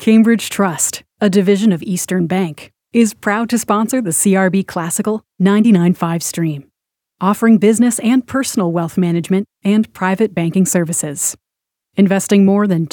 Cambridge Trust, a division of Eastern Bank, is proud to sponsor the CRB Classical 99.5 stream, offering business and personal wealth management and private banking services. Investing more than